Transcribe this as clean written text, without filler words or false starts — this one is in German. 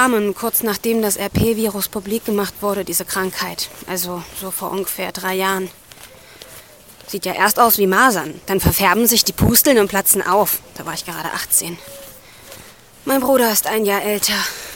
kamen, kurz nachdem das RP-Virus publik gemacht wurde, diese Krankheit. Also so vor ungefähr 3 Jahren. Sieht ja erst aus wie Masern. Dann verfärben sich die Pusteln und platzen auf. Da war ich gerade 18. Mein Bruder ist 1 Jahr älter.